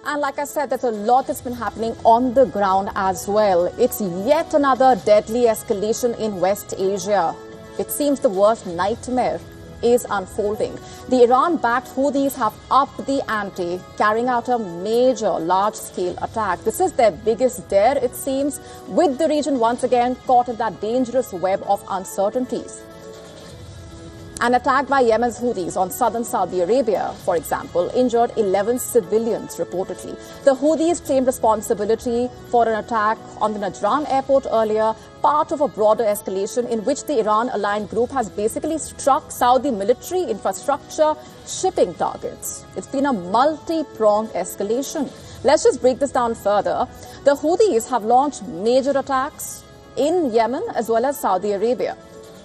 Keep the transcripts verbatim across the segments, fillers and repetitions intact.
And like I said, there's a lot that's been happening on the ground as well. It's yet another deadly escalation in West Asia. It seems the worst nightmare is unfolding. The Iran-backed Houthis have upped the ante, carrying out a major large-scale attack. This is their biggest dare, it seems, with the region once again caught in that dangerous web of uncertainties. An attack by Yemen's Houthis on southern Saudi Arabia, for example, injured eleven civilians reportedly. The Houthis claimed responsibility for an attack on the Najran airport earlier, part of a broader escalation in which the Iran-aligned group has basically struck Saudi military infrastructure shipping targets. It's been a multi-pronged escalation. Let's just break this down further. The Houthis have launched major attacks in Yemen as well as Saudi Arabia.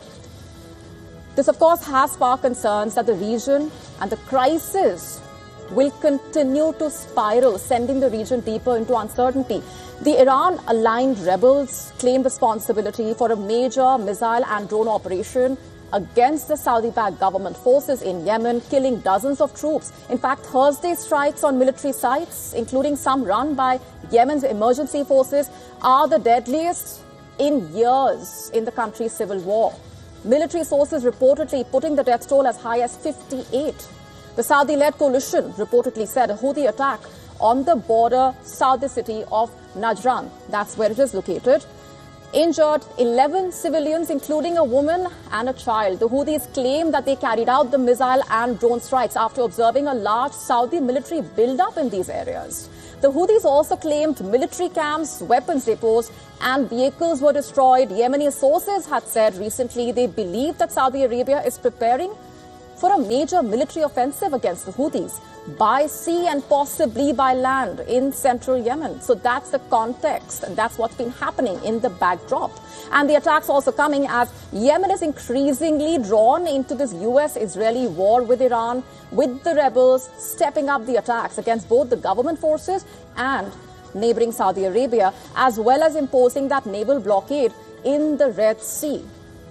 This, of course, has sparked concerns that the region and the crisis will continue to spiral, sending the region deeper into uncertainty. The Iran-aligned rebels claim responsibility for a major missile and drone operation against the Saudi-backed government forces in Yemen, killing dozens of troops. In fact, Thursday's strikes on military sites, including some run by Yemen's emergency forces, are the deadliest in years in the country's civil war. Military sources reportedly putting the death toll as high as fifty-eight. The Saudi-led coalition reportedly said a Houthi attack on the border Saudi city of Najran, that's where it is located, injured eleven civilians, including a woman and a child. The Houthis claim that they carried out the missile and drone strikes after observing a large Saudi military build-up in these areas. The Houthis also claimed military camps, weapons depots, and vehicles were destroyed. Yemeni sources had said recently they believe that Saudi Arabia is preparing for a major military offensive against the Houthis by sea and possibly by land in central Yemen. So that's the context, and that's what's been happening in the backdrop. And the attacks also coming as Yemen is increasingly drawn into this U S-Israeli war with Iran, with the rebels stepping up the attacks against both the government forces and neighboring Saudi Arabia, as well as imposing that naval blockade in the Red Sea.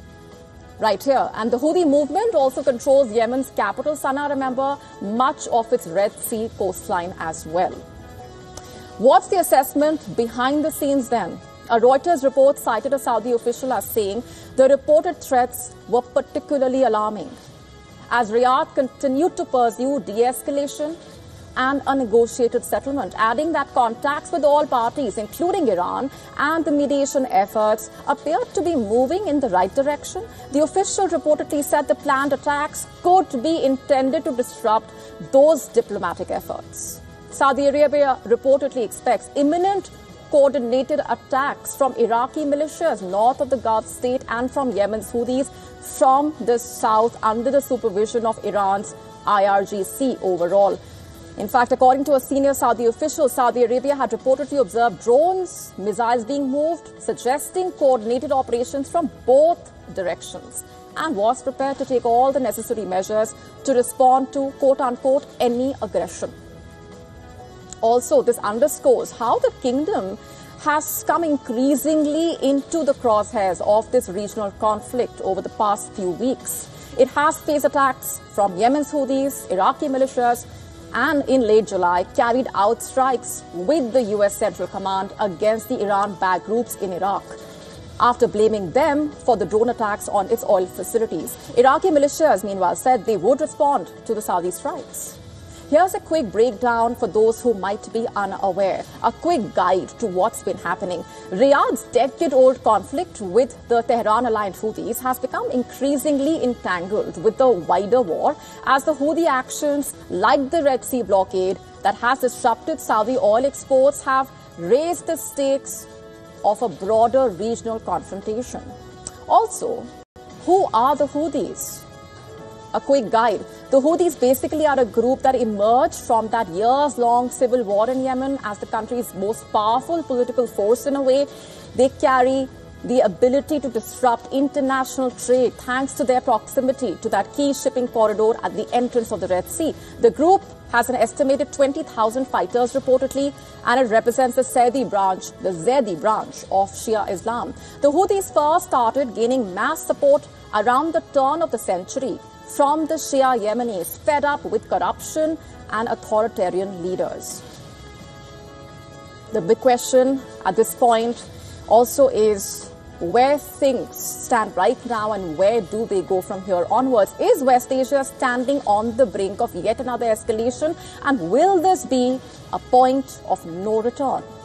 Right here. And the Houthi movement also controls Yemen's capital, Sana'a, remember, much of its Red Sea coastline as well. What's the assessment behind the scenes then? A Reuters report cited a Saudi official as saying the reported threats were particularly alarming, as Riyadh continued to pursue de-escalation and a negotiated settlement, adding that contacts with all parties, including Iran, and the mediation efforts appeared to be moving in the right direction. The official reportedly said the planned attacks could be intended to disrupt those diplomatic efforts. Saudi Arabia reportedly expects imminent coordinated attacks from Iraqi militias north of the Gulf state and from Yemen's Houthis from the south under the supervision of Iran's I R G C overall. In fact, according to a senior Saudi official, Saudi Arabia had reportedly observed drones, missiles being moved, suggesting coordinated operations from both directions, and was prepared to take all the necessary measures to respond to, quote-unquote, any aggression. Also, this underscores how the kingdom has come increasingly into the crosshairs of this regional conflict over the past few weeks. It has faced attacks from Yemen's Houthis, Iraqi militias, and in late July carried out strikes with the U S Central Command against the Iran-backed groups in Iraq, after blaming them for the drone attacks on its oil facilities. Iraqi militias, meanwhile, said they would respond to the Saudi strikes. Here's a quick breakdown for those who might be unaware, a quick guide to what's been happening. Riyadh's decade-old conflict with the Tehran-aligned Houthis has become increasingly entangled with the wider war, as the Houthi actions, like the Red Sea blockade that has disrupted Saudi oil exports, have raised the stakes of a broader regional confrontation. Also, who are the Houthis? A quick guide. The Houthis basically are a group that emerged from that years-long civil war in Yemen as the country's most powerful political force in a way. They carry the ability to disrupt international trade thanks to their proximity to that key shipping corridor at the entrance of the Red Sea. The group has an estimated twenty thousand fighters reportedly, and it represents the Zaidi branch, the Zaidi branch of Shia Islam. The Houthis first started gaining mass support around the turn of the century from the Shia Yemenis, fed up with corruption and authoritarian leaders. The big question at this point also is where things stand right now and where do they go from here onwards? Is West Asia standing on the brink of yet another escalation, and will this be a point of no return?